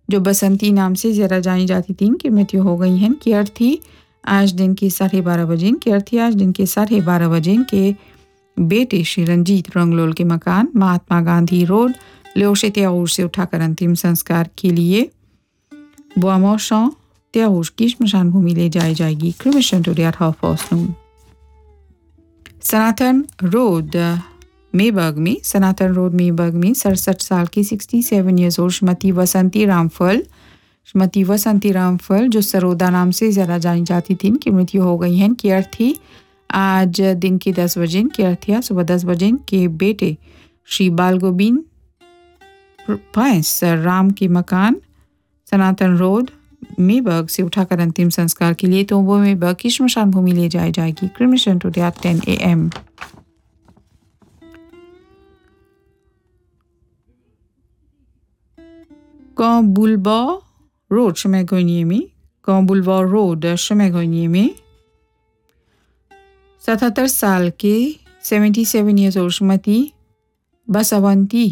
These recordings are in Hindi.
जो बसंती नाम से ज़्यादा जानी जाती थीं, की मृत्यु हो गई हैं। की अर्थी आज दिन के 12:30 बजे की अर्थी आज दिन के 12:30 बजे के बेटे श्री रंजीत रंगलोल के मकान महात्मा गांधी रोड लेओशे त्याऊर से उठाकर अंतिम संस्कार के लिए बोआमोशा त्याऊर की स्मशान भूमि ले जाई जाएगी। Cremation today at 12:30 Sanatan road मेबर्ग में 67 साल की 67 ईयर्स ओल्ड श्रीमती वसंती रामफल जो सरोदा नाम से ज़्यादा जानी जाती थीं, की मृत्यु हो गई हैं। की अर्थी आज दिन के 10 बजे की अर्थी सुबह 10 बजे के बेटे श्री बाल गोविंद राम के मकान सनातन रोड मेबर्ग से उठाकर अंतिम संस्कार के लिए तोबो मेबर्ग की स्मशान भूमि ले जाई जाएगी। Cremation today at 10 AM कौबुलबा road शमेगोनिये में 77 साल के 77 ईयर्स ओल्ड श्रीमती बसवंती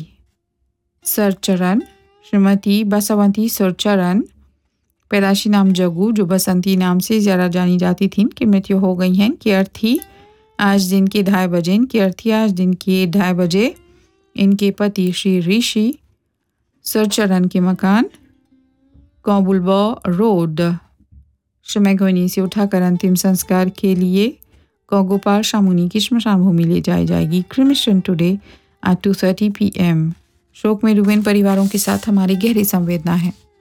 सरचरण पैदाशी नाम जगू जो बसंती नाम से ज़्यादा जानी जाती थीं, की मृत्यु हो गई हैं। की अर्थी आज दिन के 2:30 बजे की अर्थी आज दिन के 2:30 बजे इनके पति श्री ऋषि सरचरण के मकान कौबुलबा रोड शमेगोनी से उठाकर अंतिम संस्कार के लिए गोपाल शामुनी की स्मशान भूमि ले जाई जाएगी। क्रिमिशन टुडे एट 2:30 PM शोक में डूबे परिवारों के साथ हमारी गहरी संवेदना है।